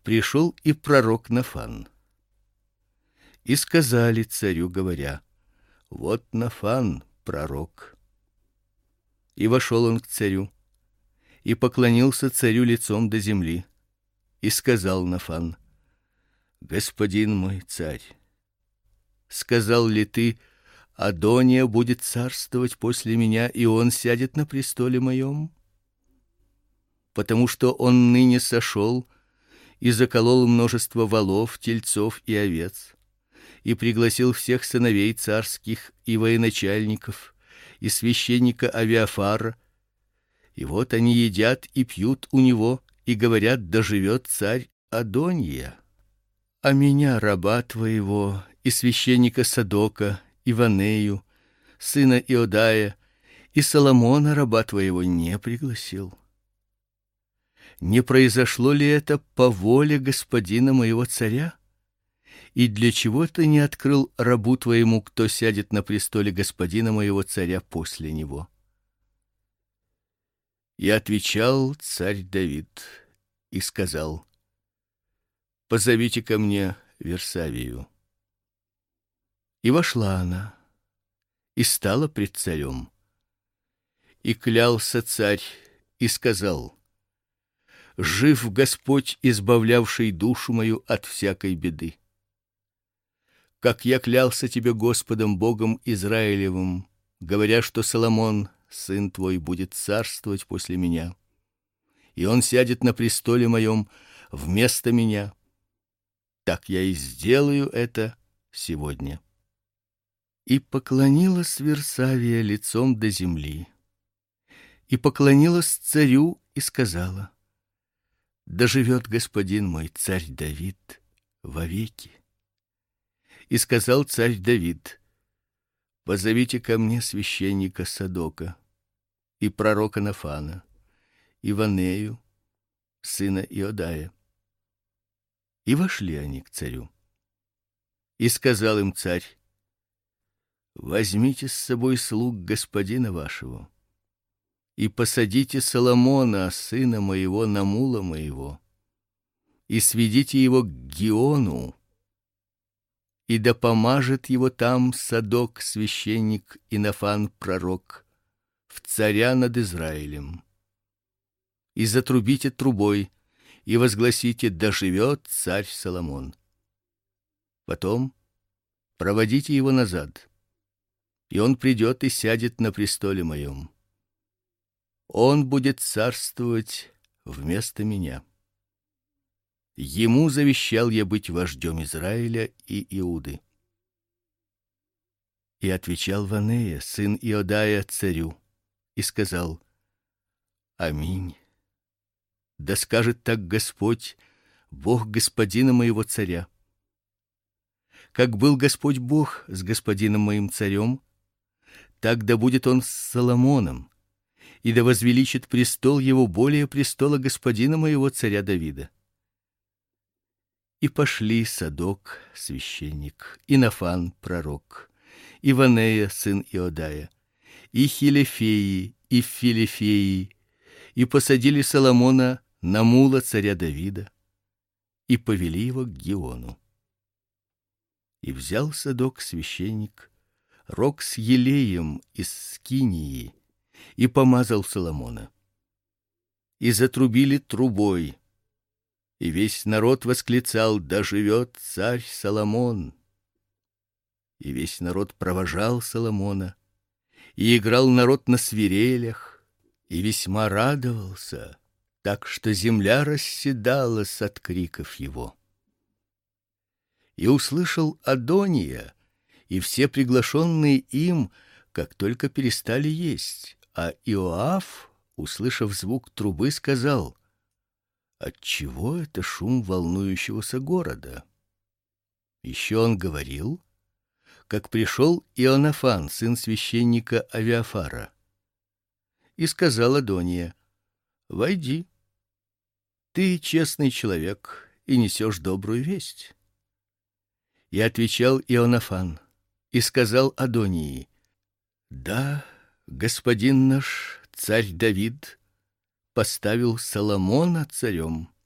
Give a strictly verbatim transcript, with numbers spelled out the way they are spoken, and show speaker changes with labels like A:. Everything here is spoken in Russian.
A: пришел и пророк Нафан. И сказали царю, говоря: вот Нафан, пророк. И вошел он к царю, и поклонился царю лицом до земли, и сказал Нафан: господин мой царь, сказал ли ты: Адония будет царствовать после меня, и он сядет на престоле моем? Потому что он ныне сошел и заколол множество волов, тельцов и овец, и пригласил всех сыновей царских и военачальников, и священника Авиафара, и вот они едят и пьют у него, и говорят: да живет царь Адония. А меня, раба твоего, и священника Садока, и Ванею, сына Иодая, и Соломона, раба твоего, не пригласил. Не произошло ли это по воле господина моего царя? И для чего ты не открыл рабу твоему, кто сядет на престоле господина моего царя после него? И отвечал царь Давид и сказал: позовите ко мне Версавию. И вошла она, и стала пред царем. И клялся царь и сказал: жив Господь, избавлявший душу мою от всякой беды. Как я клялся тебе Господом Богом Израилевым, говоря, что Соломон, сын твой, будет царствовать после меня, и он сядет на престоле моем вместо меня, так я и сделаю это сегодня. И поклонилась Версавия лицом до земли, и поклонилась царю и сказала: да живет господин мой царь Давид вовеки. И сказал царь Давид: позовите ко мне священника Садока и пророка Нафана, и Ванею, сына Иодая. И вошли они к царю. И сказал им царь: возьмите с собой слуг господина вашего, и посадите Соломона, сына моего, на мула моего, и сведите его к Гиону, и да помажет его там Садок священник и Нафан пророк в царя над Израилем. И затрубите трубой, и возгласите: да живет царь Соломон. Потом проводите его назад, и он придет и сядет на престоле моем. Он будет царствовать вместо меня. Ему завещал я быть вождем Израиля и Иуды. И отвечал Ванея, сын Иодая, царю, и сказал: аминь. Да скажет так Господь, Бог господина моего царя. Как был Господь Бог с господином моим царем, так да будет он с Соломоном, и да возвеличит престол его более престола господина моего царя Давида. И пошли Садок, священник, и Нафан, пророк, и Ванея, сын Иодая, и Хилефеи, и Филефеи, и посадили Соломона на мула царя Давида, и повели его к Гиону. И взял Садок, священник, рог с елеем из скинии, и помазал Соломона. И затрубили трубой, и весь народ восклицал: да живет царь Соломон. И весь народ провожал Соломона, и играл народ на свирелях, и весьма радовался, так что земля расседалась от криков его. И услышал Адония, и все приглашенные им, как только перестали есть, а Иоав, услышав звук трубы, сказал: отчего это шум волнующегося города? Еще он говорил, как пришел Ионафан, сын священника Авиафара. И сказал Адония: войди, ты честный человек и несешь добрую весть. И отвечал Ионафан и сказал Адонии: да, господин наш царь Давид поставил Соломона царем.